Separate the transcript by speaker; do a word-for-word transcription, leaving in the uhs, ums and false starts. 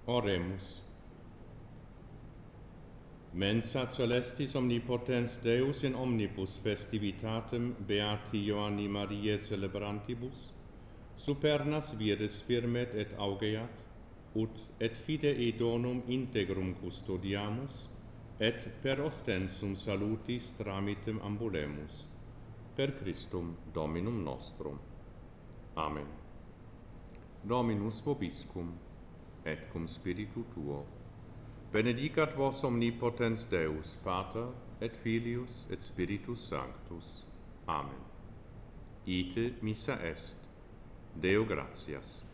Speaker 1: Oremus. Mensa celestis omnipotens Deus in omnibus festivitatem beati Ioanni Mariae celebrantibus, supernas vires firmet et augeat, ut et fidei donum integrum custodiamus, et per ostensum salutis tramitem ambulemus, per Christum Dominum nostrum. Amen. Dominus vobiscum, et cum spiritu tuo. Benedicat vos omnipotens Deus, Pater, et Filius, et Spiritus Sanctus. Amen. Ite missa est. Deo gratias.